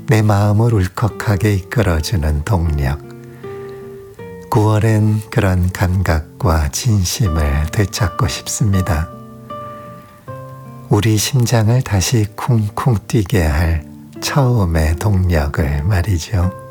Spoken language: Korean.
내 마음을 울컥하게 이끌어주는 동력. 9월엔 그런 감각과 진심을 되찾고 싶습니다. 우리 심장을 다시 쿵쿵 뛰게 할 처음의 동력을 말이죠.